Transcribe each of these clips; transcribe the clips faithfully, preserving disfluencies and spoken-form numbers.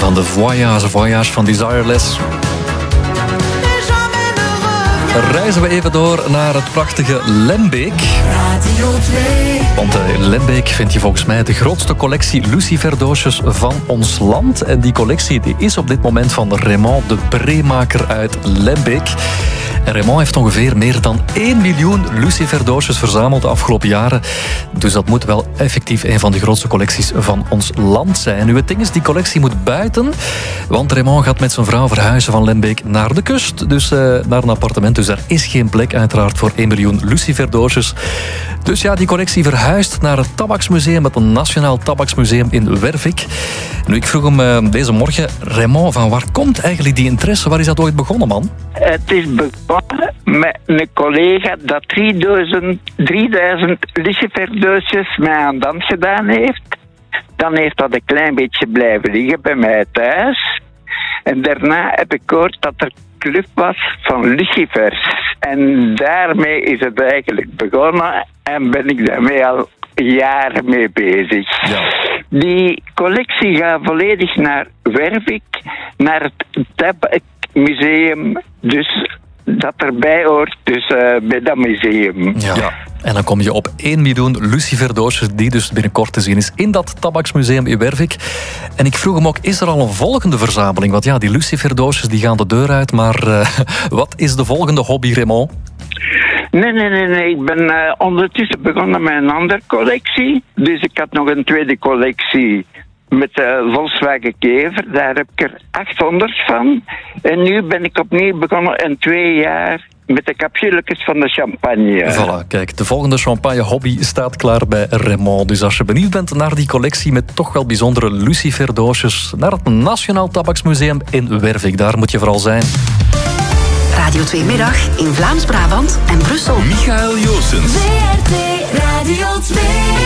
van de Voyage, Voyage van Desireless. Reizen we even door naar het prachtige Lembeek. Want in Lembeek vind je volgens mij de grootste collectie luciferdoosjes van ons land. En die collectie die is op dit moment van Raymond de Breemaker uit Lembeek. En Raymond heeft ongeveer meer dan één miljoen luciferdoosjes verzameld de afgelopen jaren. Dus dat moet wel effectief een van de grootste collecties van ons land zijn. Nu, het ding is, die collectie moet buiten. Want Raymond gaat met zijn vrouw verhuizen van Lembeek naar de kust. Dus uh, naar een appartement. Dus er is geen plek uiteraard voor één miljoen luciferdoosjes. Dus ja, die collectie verhuist naar het Tabaksmuseum, het Nationaal Tabaksmuseum in Wervik. Nu, ik vroeg hem uh, deze morgen, Raymond, van waar komt eigenlijk die interesse? Waar is dat ooit begonnen, man? Het is begonnen met een collega dat drieduizend luciferdoosjes mij aan dans gedaan heeft. Dan heeft dat een klein beetje blijven liggen bij mij thuis. En daarna heb ik gehoord dat er club was van lucifers. En daarmee is het eigenlijk begonnen en ben ik daarmee al jaren mee bezig. Ja. Die collectie gaat volledig naar Wervik, naar het Tabakmuseum, dus dat erbij hoort, dus uh, bij dat museum. Ja. Ja. En dan kom je op één miljoen luciferdoosjes die dus binnenkort te zien is in dat Tabaksmuseum in Wervik. En ik vroeg hem ook, is er al een volgende verzameling? Want ja, die luciferdoosjes die gaan de deur uit, maar uh, wat is de volgende hobby, Raymond? Nee, nee, nee, nee. Ik ben uh, ondertussen begonnen met een andere collectie. Dus ik had nog een tweede collectie met de uh, Volkswagen Kever. Daar heb ik er achthonderd van. En nu ben ik opnieuw begonnen in twee jaar met de capsuletjes van de champagne. Voilà, kijk, de volgende champagne-hobby staat klaar bij Raymond. Dus als je benieuwd bent naar die collectie met toch wel bijzondere luciferdoosjes, naar het Nationaal Tabaksmuseum in Wervik, daar moet je vooral zijn. Radio twee Middag in Vlaams-Brabant en Brussel. Michael Joosens. V R T Radio twee.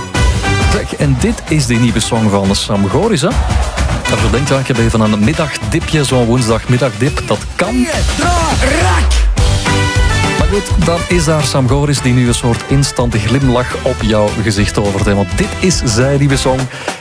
Zeg, en dit is de nieuwe song van Sam Goris, hè? Als je denkt, ja, ik heb even een middagdipje, zo'n woensdagmiddagdip, dat kan. Maar goed, dan is daar Sam Goris die nu een soort instant glimlach op jouw gezicht tovert. Want dit is zijn nieuwe song.